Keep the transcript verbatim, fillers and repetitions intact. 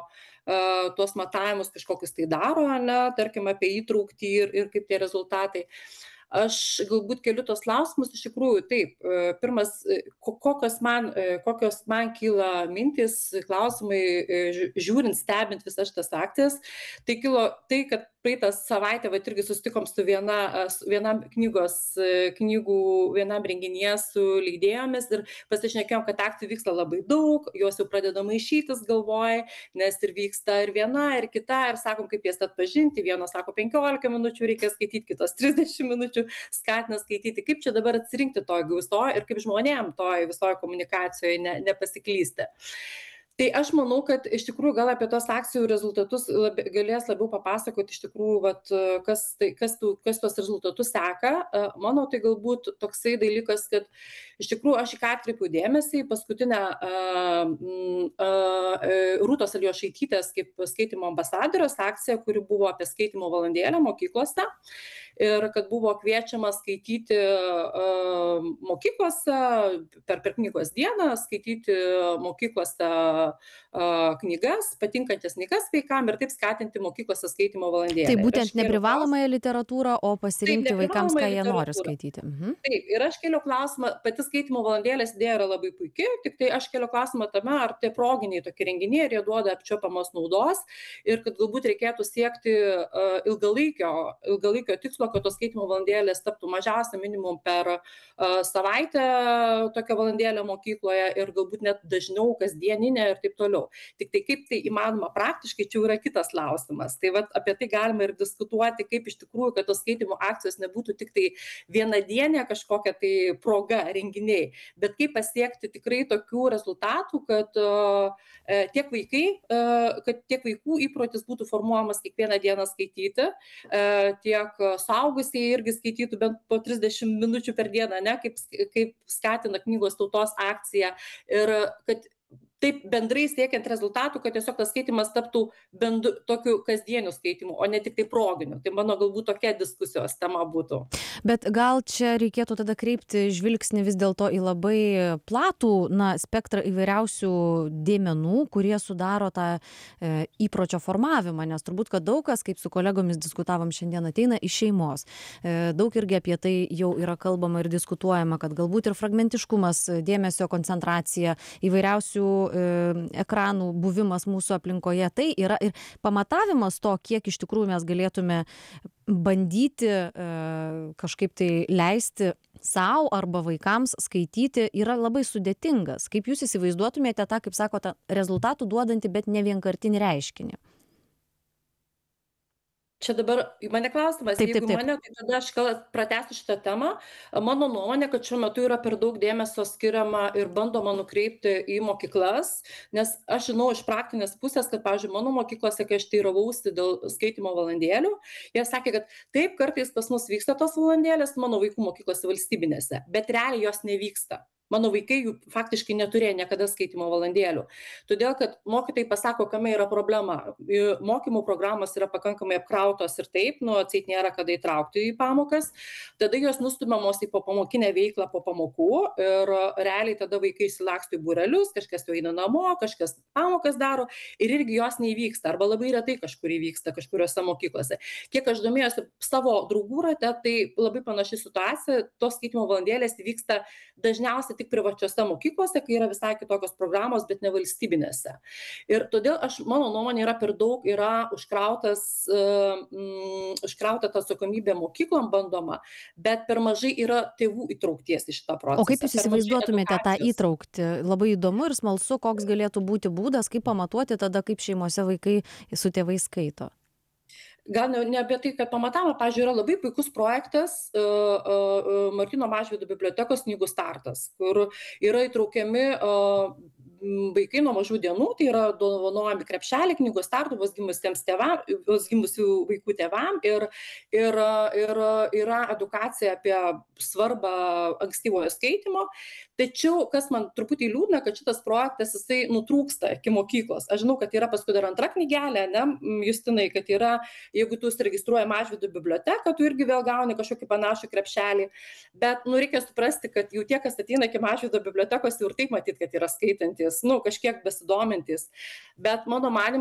uh, tuos matavimus kažkokius tai daro, ne, tarkim, apie įtrauktį ir, ir kaip tie rezultatai. Aš galbūt keliu tos klausimus, iš tikrųjų, taip, pirmas, kokios man, kokios man kyla mintys, klausimai, žiūrint, stebint visas šitas akcijas, tai kilo tai, kad praeitą savaitę, vat irgi susitikom su viena, vienam knygos, knygų, vienam renginyje su leidėjomis ir pasišnekėjom, kad akcijų vyksta labai daug, jos jau pradeda maišytis galvoj, nes ir vyksta ir viena, ir kita, ir sakom, kaip jas atpažinti, vienos sako penkiolika minučių reikia skaityti, kitos trisdešimt minučių skatina skaityti, kaip čia dabar atsirinkti toj gausoj ir kaip žmonėm toj visoj komunikacijoje ne, nepasiklysti. Tai aš manau, kad iš tikrųjų gal apie tos akcijų rezultatus lab, galės labiau papasakoti iš tikrųjų, vat, kas, tai, kas, tų, kas tos rezultatus seka. Mano tai galbūt toksai dalykas, kad iš tikrųjų aš į ką atkreipiau dėmesį, paskutinę uh, uh, Rūtos Alijošaitytės kaip skaitimo ambasadorės akcija, kuri buvo apie skaitimo valandėlę mokyklose. Ir kad buvo kviečiama skaityti uh, mokyklose per, per knygos dieną, skaityti mokyklose uh, knygas, patinkančias knygas vaikam ir taip skatinti mokyklose skaitimo valandėlę. Tai būtent neprivalomąją literatūrą, o pasirinkti taip, vaikams, ką jie nori skaityti. Mhm. Taip, ir aš keliu klausimą, pati skaitimo valandėlės idėja yra labai puikia, tik tai aš keliu klausimą tame, ar tie proginiai tokie renginiai, ar jie duoda apčiuopiamos naudos ir kad galbūt reikėtų siekti uh, ilgalaikio, ilgalaikio tikslo, kad tos skaitimo valandėlės taptų mažiausia minimum per uh, savaitę tokią valandėlę mokykloje ir galbūt net dažniau kasdieninę ir taip toliau. Tik tai kaip tai įmanoma praktiškai, čia yra kitas klausimas. Tai vat, apie tai galima ir diskutuoti, kaip iš tikrųjų, kad tos skaitimo akcijos nebūtų tik tai vienadienė kažkokia tai proga, renginiai, bet kaip pasiekti tikrai tokių rezultatų, kad uh, tiek vaikai, uh, kad tiek vaikų įprotis būtų formuojamas kiekvieną dieną skaityti, uh, tiek suaugusieji irgi skaitytų bent po trisdešimt minučių per dieną, ne, kaip, kaip skatina knygos tautos akcija ir kad taip bendrai siekiant rezultatų, kad tiesiog tas skaitimas taptų bendru tokiu kasdieniu skaitimu, o ne tik tai proginiu. Tai mano galbūt tokia diskusijos tema būtų. Bet gal čia reikėtų tada kreipti žvilgsnį vis dėlto į labai platų, na, spektrą įvairiausių dėmenų, kurie sudaro tą e, įpročio formavimą, nes turbūt, kad daug kas, kaip su kolegomis diskutavom šiandien, ateina iš šeimos. E, daug irgi apie tai jau yra kalbama ir diskutuojama, kad galbūt ir fragmentiškumas, dėmesio koncentracija, įvairiausių ekranų buvimas mūsų aplinkoje, tai yra ir pamatavimas to, kiek iš tikrųjų mes galėtume bandyti e, kažkaip tai leisti sau arba vaikams skaityti, yra labai sudėtingas. Kaip jūs įsivaizduotumėte tą, kaip sakote, rezultatų duodantį, bet ne vienkartinį reiškinį? Čia dabar mane klausimas, taip, jeigu taip, taip. mane, tai tada aš gal pratęsiu šitą temą. Mano nuomonė, kad šiuo metu yra per daug dėmesio skiriama ir bandoma nukreipti į mokyklas, nes aš žinau iš praktinės pusės, kad, pavyzdžiui, mano mokyklose, kai aš teiravausi dėl skaitimo valandėlių, jie sakė, kad taip, kartais pas mus vyksta tos valandėlės mano vaikų mokyklose valstybinėse, bet realiai jos nevyksta. Mano vaikai jų faktiškai neturėjo niekada skaitimo valandėlių. Todėl, kad mokytojai pasako, kame yra problema. Mokymų programos yra pakankamai apkrautos ir taip, nu, atseit nėra kada įtraukti į pamokas. Tada jos nustumiamos į popamokinę veiklą po pamokų ir realiai tada vaikai išsilaksto į būrelius, kažkas jau eina namo, kažkas pamokas daro ir irgi jos neįvyksta. Arba labai retai kažkur įvyksta kažkuriuose mokyklose. Kiek aš domėjuosi savo draugų rate, tai labai panaši situacija. Tos skaitimo valandėlės įvyksta dažniausiai tik privačiose mokyklose, kai yra visai kitokios programos, bet ne valstybinėse. Ir todėl aš, mano nuomonė, yra per daug, yra užkrautas, um, užkrauta ta atsakomybė mokyklom bandoma, bet per mažai yra tėvų įtraukties į šitą procesą. O kaip jūs įsivaizduotumėte tą įtraukti? Labai įdomu ir smalsu, koks galėtų būti būdas, kaip pamatuoti tada, kaip šeimose vaikai su tėvais skaito. Gal ne, ne apie tai, kad pamatama, pavyzdžiui, yra labai puikus projektas uh, uh, Martyno Mažvydo bibliotekos knygų startas, kur yra įtraukiami uh, vaikai nuo mažų dienų, tai yra dovanojami krepšeliai knygų startų vos gimusiems tėvam, vos gimusių vaikų tėvam ir, ir, ir yra edukacija apie svarbą ankstyvojo skaitimo. Tačiau, kas man truputį liūdna, kad šitas projektas jisai nutrūksta iki mokyklos. Aš žinau, kad yra paskui dar antra knygelė, ne, Justinai, kad yra, jeigu tu užsiregistruoji Mažvydo biblioteką, tu irgi vėl gauni kažkokį panašų krepšelį. Bet, nu, reikia suprasti, kad jau tie, kas ateina iki Mažvydo bibliotekos, jau ir taip matyt, kad yra skaitantis, nu, kažkiek besidomintis. Bet mano manymu,